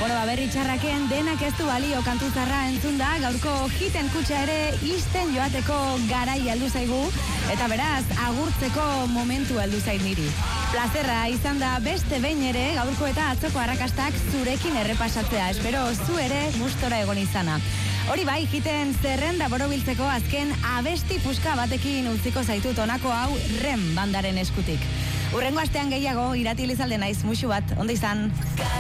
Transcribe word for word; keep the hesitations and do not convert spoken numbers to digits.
Bueno, ba, berri txarraken denak ez du balio kantu zarra entzun da, gaurko hiten kutxa ere isten joateko garai heldu zaigu, eta beraz, agurtzeko momentu heldu zait niri. Plazerra izan da beste behin ere gaurko eta atzoko arrakastak zurekin errepasatzea, espero zu ere gustora egon izana. Hori bai, hiten zerrenda borobiltzeko azken abesti puska batekin utziko zaitut honako hau Rem bandaren eskutik. Urrengo astean gehiago irati Elizalde naiz, musu bat, ondo izan.